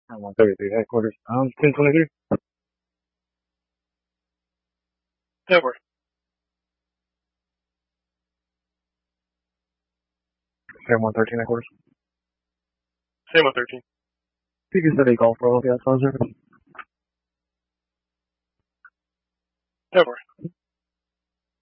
I'm 133 headquarters. 1023. Edward. Sam 113 headquarters. Sam 113. You can set a call for all gas phone service. Edward.